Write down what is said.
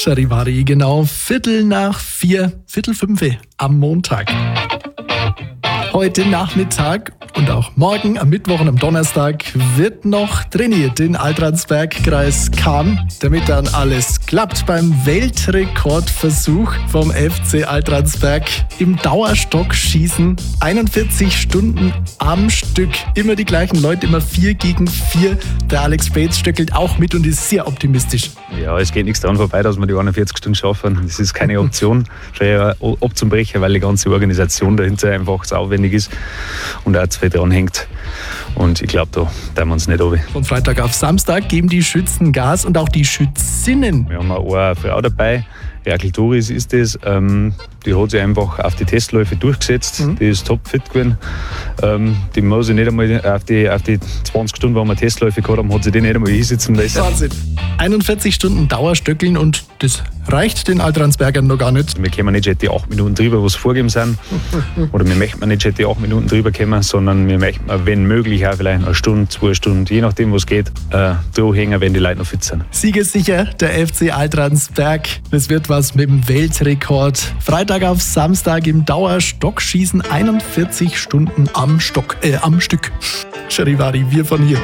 Charivari, genau 4:15, 4:45 am Montag. Heute Nachmittag und auch morgen am Mittwoch und am Donnerstag wird noch trainiert in Altransberg-Kreis Cham, damit dann alles klappt beim Weltrekordversuch vom FC Altransberg im Dauerstockschießen. 41 Stunden am Stück. Immer die gleichen Leute, immer 4 gegen 4. Der Alex Bates stöckelt auch mit und ist sehr optimistisch. Ja, es geht nichts daran vorbei, dass wir die 41 Stunden schaffen. Das ist keine Option, schwer abzubrechen, weil die ganze Organisation dahinter einfach so aufwendig ist und auch zu viel dran hängt. Und ich glaube, da tun wir uns nicht runter. Von Freitag auf Samstag geben die Schützen Gas und auch die Schützinnen. Wir haben eine Frau dabei, Rakel Doris ist das. Die hat sich einfach auf die Testläufe durchgesetzt. Die ist topfit gewesen. Die muss sich nicht einmal auf die 20 Stunden, wo wir Testläufe gehabt haben, hat sie die nicht einmal hinsitzen lassen. Wahnsinn. 41 Stunden Dauerstöckeln und das reicht den Altransbergern noch gar nicht. Wir kommen nicht die 8 Minuten drüber, was vorgegeben sind. Oder wir möchten nicht die 8 Minuten drüber kommen, sondern wir möchten, wenn möglich, auch vielleicht eine Stunde, 2 Stunden, je nachdem, was geht, hängen, wenn die Leute noch fit sind. Siegessicher der FC Altransberg. Das wird was mit dem Weltrekord. Freitag auf Samstag im Dauerstockschießen 41 Stunden am Stück. Charivari, wir von hier.